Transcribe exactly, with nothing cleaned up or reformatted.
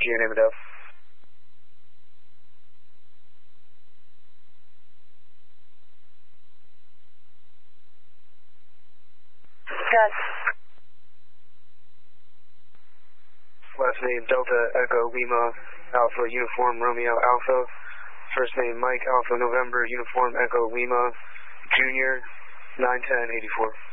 G, your name and Dove. Good. Last name Delta Echo Lima Alpha Uniform Romeo Alpha. First name Mike Alpha November Uniform Echo Lima Junior nine ten eighty-four.